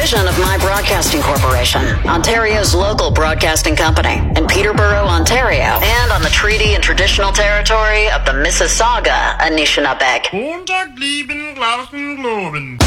division of My Broadcasting Corporation, Ontario's local broadcasting company, in Peterborough, Ontario, and on the treaty and traditional territory of the Mississauga Anishinaabe. Montag, lieben, Glauben, Globen.